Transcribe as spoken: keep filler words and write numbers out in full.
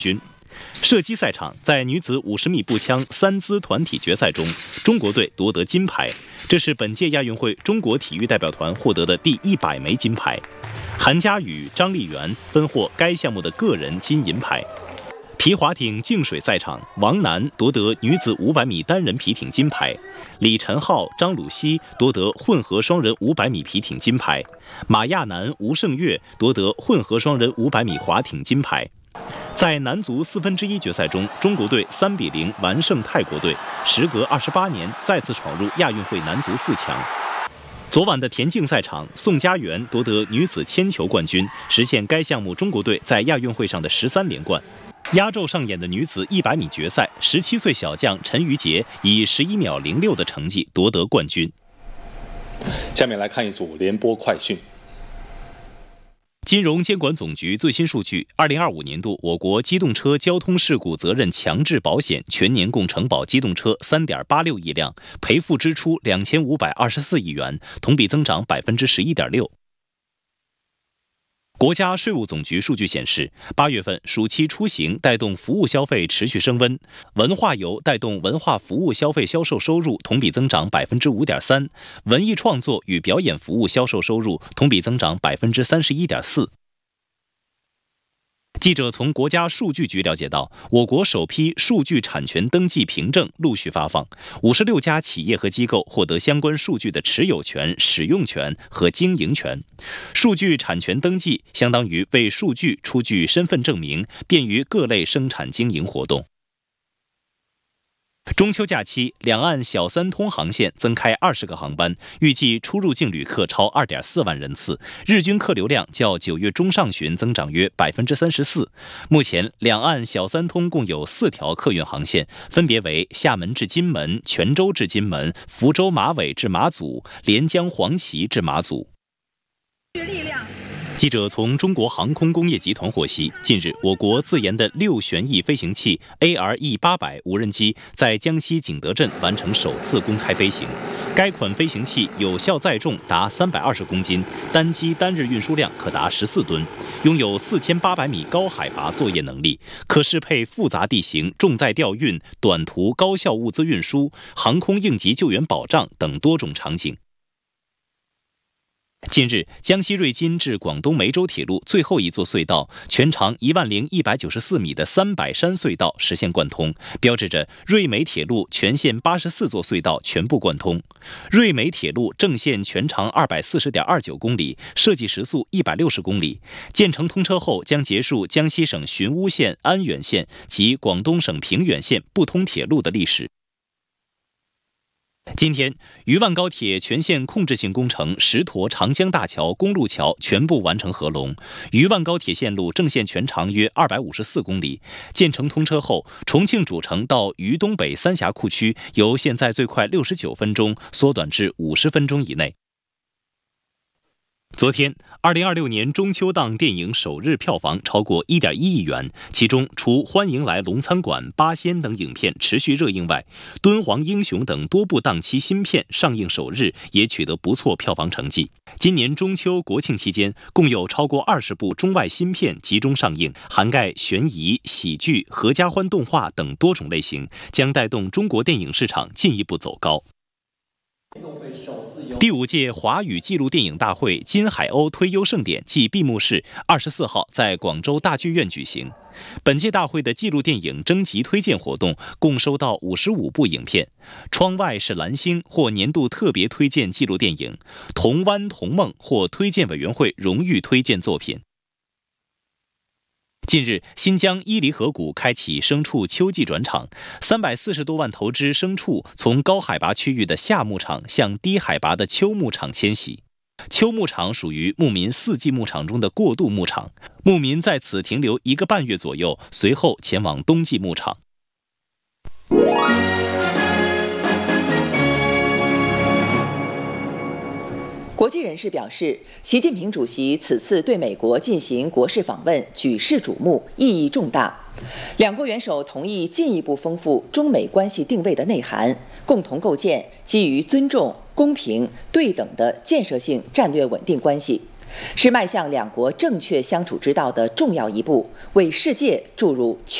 军。射击赛场，在女子五十米步枪三姿团体决赛中，中国队夺得金牌，这是本届亚运会中国体育代表团获得的第一百枚金牌。韩佳宇、张丽媛分获该项目的个人金银牌。皮划艇净水赛场，王楠夺得女子五百米单人皮艇金牌，李晨浩、张鲁熙夺得混合双人五百米皮艇金牌，马亚楠、吴胜月夺得混合双人五百米划艇金牌。在男足四分之一决赛中，中国队三比零完胜泰国队，时隔二十八年再次闯入亚运会男足四强。昨晚的田径赛场，宋家媛夺得女子铅球冠军，实现该项目中国队在亚运会上的十三连冠。压轴上演的女子一百米决赛，十七岁小将陈瑜婕以十一秒零六的成绩夺得冠军。 下面来看一组联播快讯。 金融监管总局最新数据，二零二五年度我国机动车交通事故责任强制保险全年共承保机动车 三点八六亿辆，赔付支出两千五百二十四亿元，同比增长 百分之十一点六。国家税务总局数据显示，八月份暑期出行带动服务消费持续升温，文化游带动文化服务消费销售收入同比增长 百分之五点三， 文艺创作与表演服务销售收入同比增长 百分之三十一点四。记者从国家数据局了解到，我国首批数据产权登记凭证陆续发放，五十六家企业和机构获得相关数据的持有权、使用权和经营权。数据产权登记相当于为数据出具身份证明，便于各类生产经营活动。中秋假期，两岸小三通航线增开二十个航班，预计出入境旅客超 二点四万人次，日均客流量较九月中上旬增长约 百分之三十四。目前，两岸小三通共有四条客运航线，分别为厦门至金门、泉州至金门、福州马尾至马祖、连江黄岐至马祖。力量。记者从中国航空工业集团获悉，近日，我国自研的六旋翼飞行器 A R E 八百 无人机在江西景德镇完成首次公开飞行。该款飞行器有效载重达三百二十公斤，单机单日运输量可达十四吨，拥有四千八百米高海拔作业能力，可适配复杂地形、重载调运、短途高效物资运输、航空应急救援保障等多种场景。近日，江西瑞金至广东梅州铁路最后一座隧道，全长一万零一百九十四米的三百山隧道实现贯通，标志着瑞梅铁路全线八十四座隧道全部贯通。瑞梅铁路正线全长二百四十点二九公里，设计时速一百六十公里。建成通车后，将结束江西省寻乌县、安远县及广东省平远县不通铁路的历史。今天，渝万高铁全线控制性工程石沱长江大桥公路桥全部完成合龙。渝万高铁线路正线全长约二百五十四公里。建成通车后，重庆主城到渝东北三峡库区由现在最快六十九分钟缩短至五十分钟以内。昨天，二零二六年中秋档电影首日票房超过 一点一亿元，其中除《欢迎来龙餐馆》、《八仙》等影片持续热映外，《敦煌英雄》等多部档期新片上映首日也取得不错票房成绩。今年中秋、国庆期间，共有超过二十部中外新片集中上映，涵盖悬疑、喜剧、合家欢动画等多种类型，将带动中国电影市场进一步走高。第五届华语纪录电影大会金海鸥推优盛典暨闭幕式二十四号在广州大剧院举行。本届大会的纪录电影征集推荐活动共收到五十五部影片，《窗外是蓝星》获年度特别推荐纪录电影，《同湾同梦》获推荐委员会荣誉推荐作品。近日，新疆伊犁河谷开启牲畜秋季转场，三百四十多万头只牲畜从高海拔区域的夏牧场向低海拔的秋牧场迁徙。秋牧场属于牧民四季牧场中的过渡牧场，牧民在此停留一个半月左右，随后前往冬季牧场。 国际人士表示，习近平主席此次对美国进行国事访问，举世瞩目，意义重大。两国元首同意进一步丰富中美关系定位的内涵，共同构建基于尊重、公平、对等的建设性战略稳定关系。 是迈向两国正确相处之道的重要一步，为世界注入